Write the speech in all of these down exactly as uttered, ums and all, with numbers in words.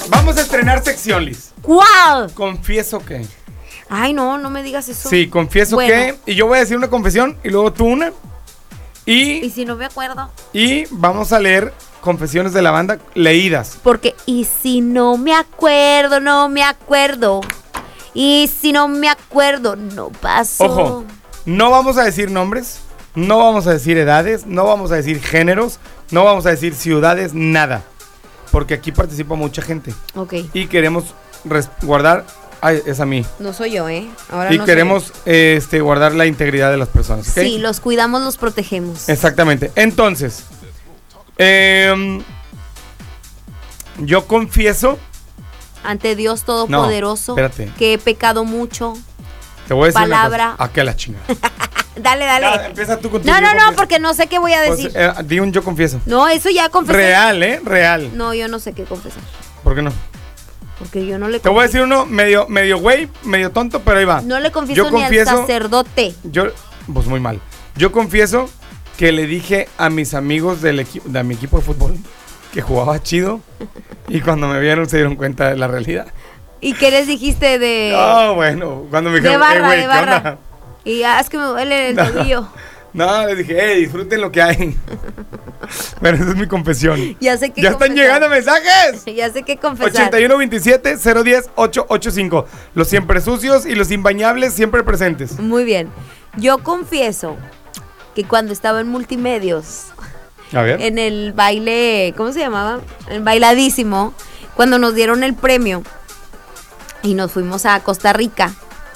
Vamos a estrenar sección, Liz. ¿Cuál? Confieso que. Ay, no, no me digas eso. Sí, confieso bueno. que. Y yo voy a decir una confesión y luego tú una. Y. ¿Y si no me acuerdo? Y vamos a leer confesiones de la banda leídas. Porque, y si no me acuerdo, no me acuerdo. Y si no me acuerdo, no pasó. Ojo, no vamos a decir nombres, no vamos a decir edades, no vamos a decir géneros, no vamos a decir ciudades, nada. Porque aquí participa mucha gente. Ok. Y queremos res- guardar. Ay, es a mí. No soy yo, ¿eh? Ahora Y no queremos eh, este, guardar la integridad de las personas. ¿Okay? Sí, los cuidamos, los protegemos. Exactamente. Entonces, eh, yo confieso. Ante Dios Todopoderoso, No, espérate. que he pecado mucho. Te voy a decir Palabra. una cosa. ¿A qué la chingada? Dale, dale. Ya, empieza tú con tu no, yo no, no, confieso. porque no sé qué voy a Pues, decir. eh, di un yo confieso. No, eso ya confesé. Real, ¿eh? Real. No, yo no sé qué confesar. ¿Por qué no? Porque yo no le Te voy a confieso. decir uno medio, medio güey, medio tonto, pero ahí va. No le confieso Yo ni confieso- al sacerdote. Yo, pues muy mal. Yo confieso que le dije a mis amigos del equipo, de mi equipo de fútbol que jugaba chido y cuando me vieron se dieron cuenta de la realidad. ¿Y qué les dijiste de, No, bueno, cuando me de dijeron, barra, "Eh, güey, de ¿qué barra? onda?" Y ah, es que me duele el No. tobillo. No, les dije, hey, disfruten lo que hay. Pero esa es mi confesión. Ya sé qué ¡Ya están confesar. llegando mensajes! Ya sé qué confesar. ochenta y uno veintisiete cero diez ocho ochenta y cinco. Los siempre sucios y los imbañables siempre presentes. Muy bien. Yo confieso que cuando estaba en multimedios, A ver. en el baile, ¿cómo se llamaba? El bailadísimo, cuando nos dieron el premio y nos fuimos a Costa Rica.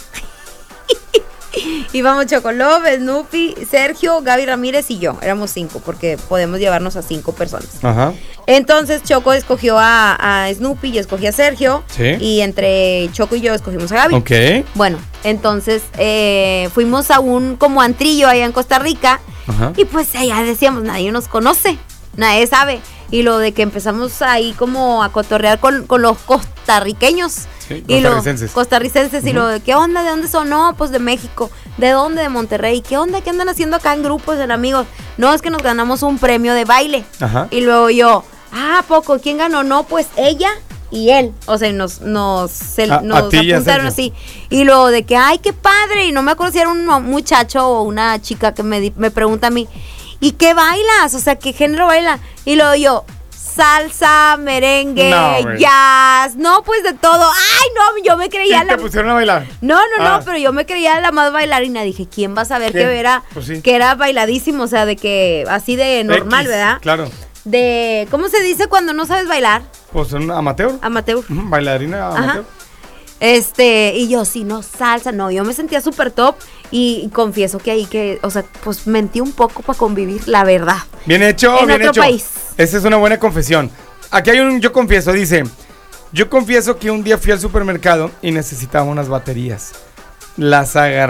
Íbamos Chocolov, Snoopy, Sergio, Gaby Ramírez y yo. Éramos cinco porque podemos llevarnos a cinco personas. Ajá. Entonces Choco escogió a, a Snoopy, yo escogí a Sergio. Sí. Y entre Choco y yo escogimos a Gaby. Ok. Bueno, entonces eh, fuimos a un como antrillo allá en Costa Rica. Ajá. Y pues allá decíamos, nadie nos conoce, nadie sabe. Y lo de que empezamos ahí como a cotorrear con, con los costarriqueños. Sí, y costarricenses. Los costarricenses. Y lo de, ¿qué onda? ¿De dónde son? No, pues de México. ¿De dónde? De Monterrey. ¿Qué onda? ¿Qué andan haciendo acá en grupos, en amigos? No, es que nos ganamos un premio de baile. Ajá. Y luego yo, ah, poco, ¿quién ganó? No, pues ella y él. O sea, nos, nos, se, A- a nos ti y a apuntaron Sergio. así. Y luego de que, ay, qué padre. Y no me acuerdo si era un muchacho o una chica que me, di- me pregunta a mí, ¿y qué bailas? O sea, ¿qué género baila? Y luego yo, salsa, merengue, No, güey. jazz, no, pues de todo. Ay, no, yo me creía ¿Y la... te pusieron a bailar? No, no, Ah. no, pero yo me creía la más bailarina. Dije, ¿quién va a saber ¿Quién? que era, Pues sí. que era bailadísimo? O sea, de que así de normal, X, ¿verdad? Claro. De, ¿cómo se dice cuando no sabes bailar? Pues un amateur. Amateur. Ujú, Bailarina Ajá. amateur. Este, y yo, sí, no, salsa, no, yo me sentía súper top y, y confieso que ahí que, o sea, pues mentí un poco para convivir, la verdad. Bien hecho, En bien otro hecho. país. Esa es una buena confesión. Aquí hay un yo confieso, dice, yo confieso que un día fui al supermercado y necesitaba unas baterías. Las agarré.